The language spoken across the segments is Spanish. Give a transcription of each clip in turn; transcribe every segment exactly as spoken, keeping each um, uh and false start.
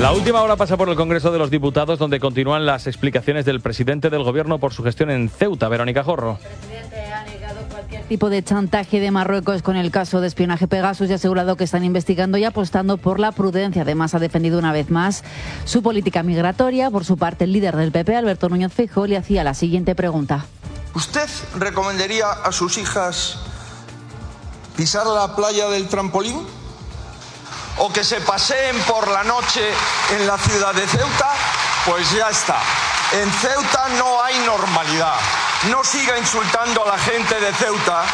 La última hora pasa por el Congreso de los Diputados, donde continúan las explicaciones del presidente del Gobierno por su gestión en Ceuta. Verónica Jorro. El presidente ha negado cualquier tipo de chantaje de Marruecos con el caso de espionaje Pegasus y ha asegurado que están investigando y apostando por la prudencia. Además, ha defendido una vez más su política migratoria. Por su parte, el líder del P P, Alberto Núñez Feijóo, le hacía la siguiente pregunta. ¿Usted recomendaría a sus hijas pisar la playa del trampolín? ¿O que se paseen por la noche en la ciudad de Ceuta? Pues ya está. En Ceuta no hay normalidad. No siga insultando a la gente de Ceuta,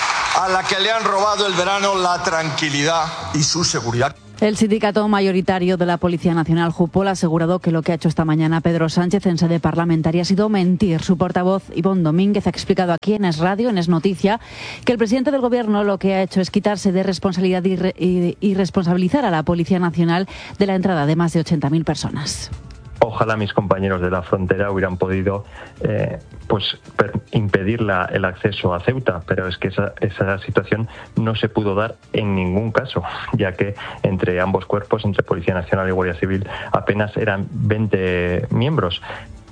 a la que le han robado el verano la tranquilidad y su seguridad. El sindicato mayoritario de la Policía Nacional, Jupol, ha asegurado que lo que ha hecho esta mañana Pedro Sánchez en sede parlamentaria ha sido mentir. Su portavoz, Ivonne Domínguez, ha explicado aquí en Es Radio, en Es Noticia, que el presidente del Gobierno lo que ha hecho es quitarse de responsabilidad y, re, y, y responsabilizar a la Policía Nacional de la entrada de más de ochenta mil personas. Ojalá mis compañeros de la frontera hubieran podido eh, pues per, impedir la, el acceso a Ceuta, pero es que esa, esa situación no se pudo dar en ningún caso, ya que entre ambos cuerpos, entre Policía Nacional y Guardia Civil, apenas eran veinte miembros.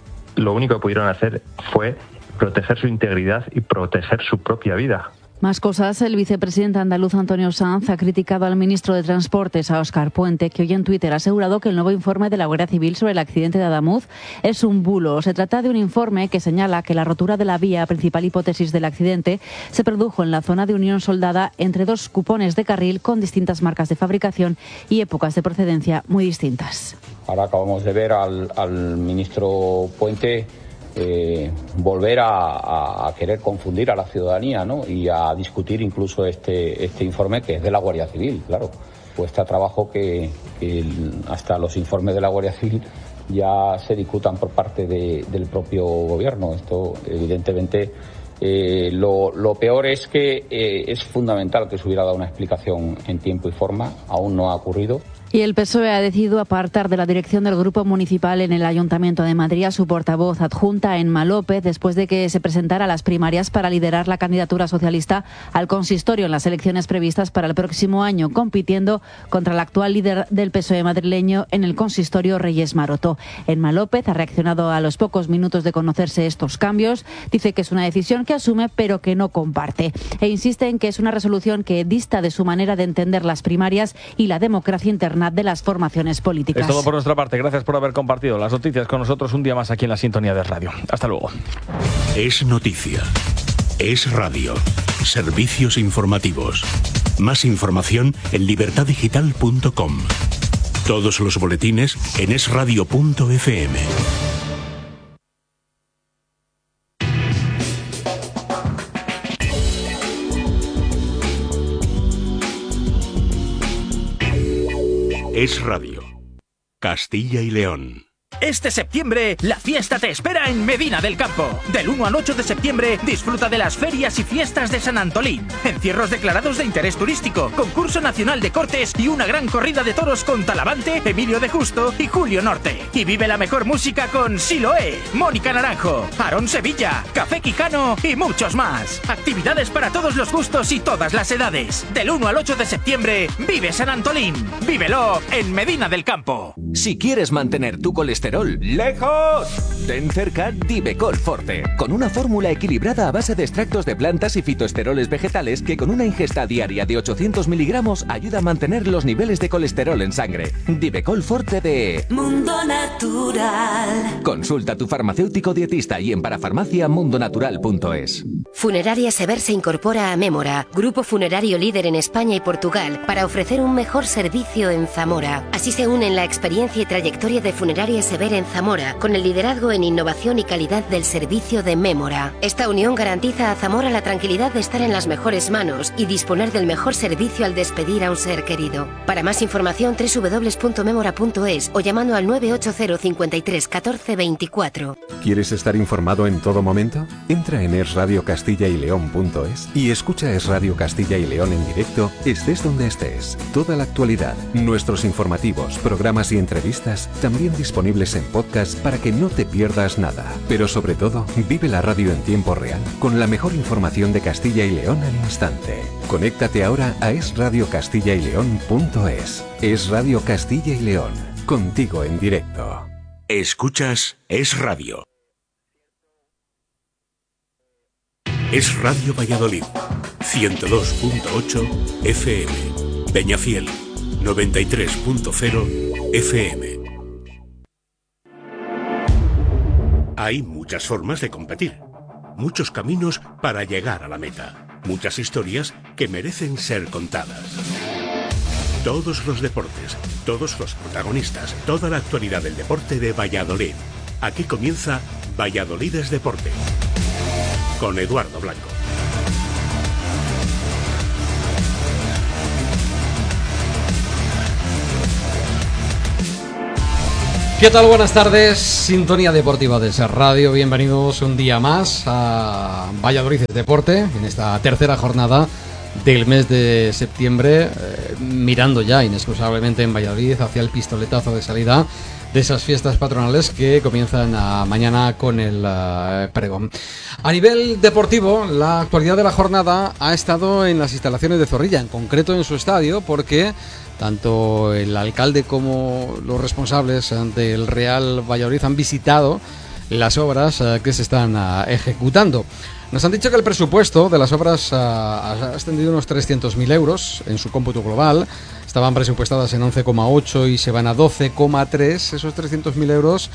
Lo único que pudieron hacer fue proteger su integridad y proteger su propia vida. Más cosas. El vicepresidente andaluz Antonio Sanz ha criticado al ministro de Transportes, a Óscar Puente, que hoy en Twitter ha asegurado que el nuevo informe de la Guardia Civil sobre el accidente de Adamuz es un bulo. Se trata de un informe que señala que la rotura de la vía, principal hipótesis del accidente, se produjo en la zona de unión soldada entre dos cupones de carril con distintas marcas de fabricación y épocas de procedencia muy distintas. Ahora acabamos de ver al, al ministro Puente Eh, volver a, a, a querer confundir a la ciudadanía, ¿no? Y a discutir incluso este, este informe que es de la Guardia Civil, claro. Cuesta trabajo que, que el, hasta los informes de la Guardia Civil ya se discutan por parte de, del propio gobierno. Esto, evidentemente, eh, lo, lo peor es que eh, es fundamental que se hubiera dado una explicación en tiempo y forma. Aún no ha ocurrido. Y el P S O E ha decidido apartar de la dirección del Grupo Municipal en el Ayuntamiento de Madrid a su portavoz adjunta, Emma López, después de que se presentara a las primarias para liderar la candidatura socialista al consistorio en las elecciones previstas para el próximo año, compitiendo contra el actual líder del P S O E madrileño en el consistorio, Reyes Maroto. Emma López ha reaccionado a los pocos minutos de conocerse estos cambios. Dice que es una decisión que asume pero que no comparte. E insiste en que es una resolución que dista de su manera de entender las primarias y la democracia interna de las formaciones políticas. Es todo por nuestra parte. Gracias por haber compartido las noticias con nosotros un día más aquí en la sintonía de radio. Hasta luego. Es noticia. Es radio. Servicios informativos. Más información en libertad digital punto com. Todos los boletines en es radio punto efe eme. Es Radio. Castilla y León. Este septiembre, la fiesta te espera en Medina del Campo. Del uno al ocho de septiembre, disfruta de las ferias y fiestas de San Antolín. Encierros declarados de interés turístico, concurso nacional de cortes y una gran corrida de toros con Talavante, Emilio de Justo y Julio Norte. Y vive la mejor música con Siloé, Mónica Naranjo, Aarón Sevilla, Café Quijano y muchos más. Actividades para todos los gustos y todas las edades. Del uno al ocho de septiembre, vive San Antolín. Vívelo en Medina del Campo. Si quieres mantener tu colesterol ¡lejos! Ten cerca Divecol Forte, con una fórmula equilibrada a base de extractos de plantas y fitoesteroles vegetales que con una ingesta diaria de ochocientos miligramos ayuda a mantener los niveles de colesterol en sangre. Divecol Forte de Mundo Natural. Consulta a tu farmacéutico dietista y en parafarmacia mundonatural punto es. Funeraria Sever se incorpora a Mémora, grupo funerario líder en España y Portugal, para ofrecer un mejor servicio en Zamora. Así se unen la experiencia y trayectoria de Funeraria Sever en Zamora, con el liderazgo en innovación y calidad del servicio de Mémora. Esta unión garantiza a Zamora la tranquilidad de estar en las mejores manos y disponer del mejor servicio al despedir a un ser querido. Para más información, doble u doble u doble u punto memora punto es o llamando al nueve ocho cero cinco tres uno cuatro dos cuatro. ¿Quieres estar informado en todo momento? Entra en es radio castilla y león punto es y escucha Es Radio Castilla y León en directo, estés donde estés. Toda la actualidad, nuestros informativos, programas y entrevistas también disponibles en podcast para que no te pierdas nada. Pero sobre todo, vive la radio en tiempo real, con la mejor información de Castilla y León al instante. Conéctate ahora a es radio castilla y león punto es. Es Radio Castilla y León, contigo en directo. Escuchas Es Radio. Es Radio Valladolid, ciento dos punto ocho F M. Peñafiel, noventa y tres punto cero F M. Hay muchas formas de competir, muchos caminos para llegar a la meta, muchas historias que merecen ser contadas. Todos los deportes, todos los protagonistas, toda la actualidad del deporte de Valladolid. Aquí comienza Valladolid es Deporte, con Eduardo Blanco. ¿Qué tal? Buenas tardes, Sintonía Deportiva de Ser Radio. Bienvenidos un día más a Valladolid es Deporte, en esta tercera jornada del mes de septiembre, eh, mirando ya inexcusablemente en Valladolid hacia el pistoletazo de salida de esas fiestas patronales que comienzan a mañana con el uh, pregón. A nivel deportivo, la actualidad de la jornada ha estado en las instalaciones de Zorrilla, en concreto en su estadio, porque tanto el alcalde como los responsables del Real Valladolid han visitado las obras uh, que se están uh, ejecutando. Nos han dicho que el presupuesto de las obras uh, ha ascendido unos trescientos mil euros en su cómputo global. Estaban presupuestadas en once coma ocho y se van a doce coma tres. Esos trescientos mil euros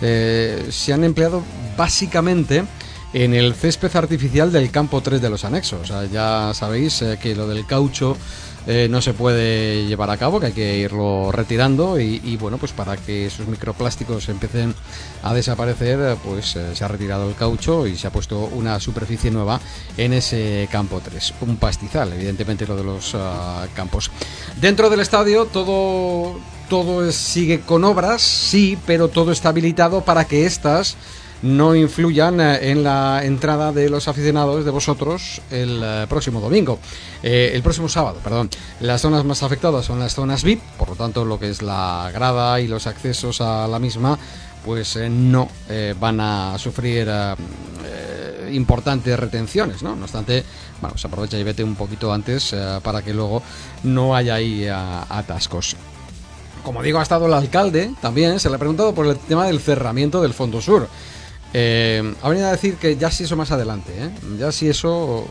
eh, se han empleado básicamente en el césped artificial del campo tres de los anexos. O sea, ya sabéis eh, que lo del caucho eh, no se puede llevar a cabo, que hay que irlo retirando y, y bueno, pues para que esos microplásticos empiecen a desaparecer, pues eh, se ha retirado el caucho y se ha puesto una superficie nueva en ese campo tres. Un pastizal, evidentemente, lo de los uh, campos. Dentro del estadio todo, todo es, sigue con obras, sí, pero todo está habilitado para que estas no influyan en la entrada de los aficionados, de vosotros, el uh, próximo domingo, eh, el próximo sábado, perdón. Las zonas más afectadas son las zonas V I P, por lo tanto lo que es la grada y los accesos a la misma, pues eh, no eh, van a sufrir uh, eh, importantes retenciones, ¿no? No obstante, bueno, se aprovecha y vete un poquito antes uh, para que luego no haya ahí uh, atascos. Como digo, ha estado el alcalde también, se le ha preguntado por el tema del cerramiento del Fondo Sur. Eh, ha venido a decir que ya sí eso más adelante, ¿eh? ya sí eso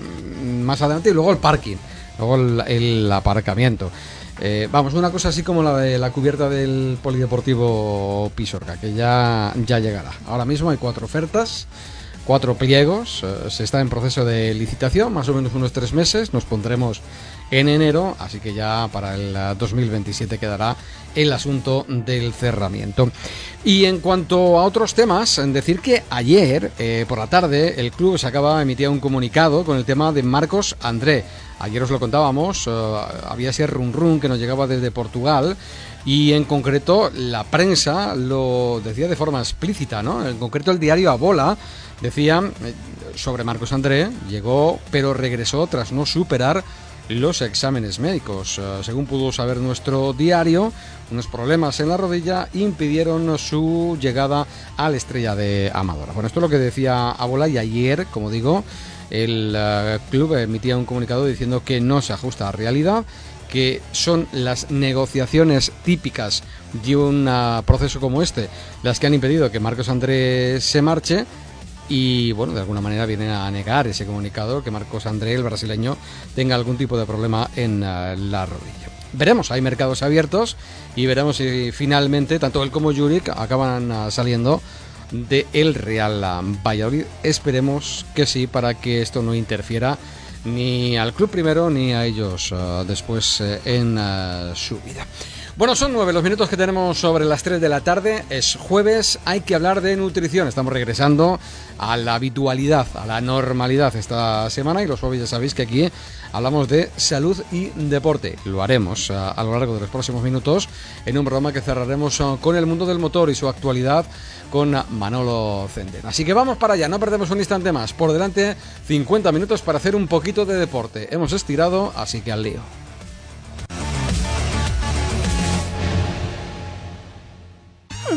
más adelante y luego el parking, luego el, el aparcamiento. Eh, vamos, una cosa así como la de la cubierta del Polideportivo Pisuerga, que ya, ya llegará. Ahora mismo hay cuatro ofertas, cuatro pliegos, eh, se está en proceso de licitación, más o menos unos tres meses, nos pondremos en enero, así que ya para el dos mil veintisiete quedará el asunto del cerramiento. Y en cuanto a otros temas, decir que ayer eh, por la tarde el club se acaba de emitir un comunicado con el tema de Marcos André. Ayer os lo contábamos, uh, había ese run run que nos llegaba desde Portugal y en concreto la prensa lo decía de forma explícita, ¿no? En concreto el diario A Bola decía eh, sobre Marcos André, llegó pero regresó tras no superar los exámenes médicos. Uh, según pudo saber nuestro diario, unos problemas en la rodilla impidieron su llegada a la Estrella de Amadora. Bueno, esto es lo que decía Abola y ayer, como digo, el uh, club emitía un comunicado diciendo que no se ajusta a la realidad, que son las negociaciones típicas de un uh, proceso como este las que han impedido que Marcos André se marche. Y bueno, de alguna manera vienen a negar ese comunicado, que Marcos André, el brasileño, tenga algún tipo de problema en uh, la rodilla. Veremos, hay mercados abiertos y veremos si finalmente tanto él como Juric acaban uh, saliendo de el Real uh, Valladolid. Esperemos que sí, para que esto no interfiera ni al club primero ni a ellos uh, después uh, en uh, su vida. Bueno, son nueve los minutos que tenemos sobre las tres de la tarde. Es jueves, hay que hablar de nutrición. Estamos regresando a la habitualidad, a la normalidad esta semana y los jueves ya sabéis que aquí hablamos de salud y deporte. Lo haremos a, a lo largo de los próximos minutos en un programa que cerraremos con el mundo del motor y su actualidad con Manolo Cenden. Así que vamos para allá, no perdemos un instante más. Por delante cincuenta minutos para hacer un poquito de deporte. Hemos estirado, así que al lío.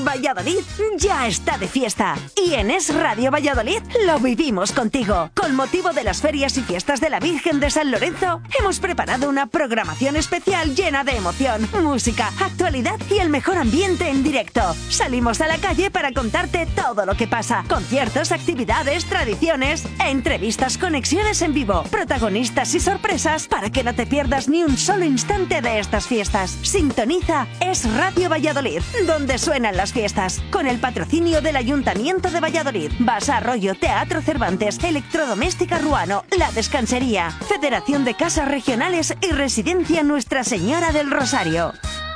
Valladolid ya está de fiesta. Y en Es Radio Valladolid lo vivimos contigo. Con motivo de las ferias y fiestas de la Virgen de San Lorenzo, hemos preparado una programación especial llena de emoción, música, actualidad y el mejor ambiente en directo. Salimos a la calle para contarte todo lo que pasa. Conciertos, actividades, tradiciones, entrevistas, conexiones en vivo, protagonistas y sorpresas para que no te pierdas ni un solo instante de estas fiestas. Sintoniza Es Radio Valladolid, donde suenan las fiestas, con el patrocinio del Ayuntamiento de Valladolid, Basa Arroyo, Teatro Cervantes, Electrodoméstica Ruano, La Descansería, Federación de Casas Regionales y Residencia Nuestra Señora del Rosario.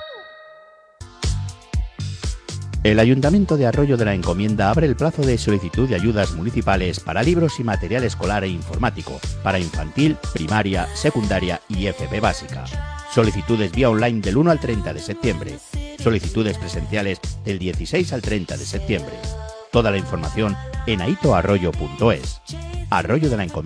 El Ayuntamiento de Arroyo de la Encomienda abre el plazo de solicitud de ayudas municipales para libros y material escolar e informático, para infantil, primaria, secundaria y F P básica. Solicitudes vía online del uno al treinta de septiembre. Solicitudes presenciales del dieciséis al treinta de septiembre. Toda la información en aito arroyo punto es. Arroyo de la Encomienda.